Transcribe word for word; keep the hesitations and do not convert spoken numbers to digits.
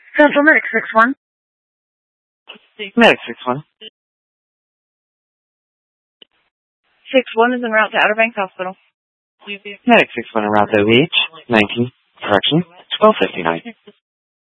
Central Medic six one. Medic six one. six one is en route to Outer Banks Hospital. Medic six one en route to O B H. nineteen, correction, twelve fifty-nine.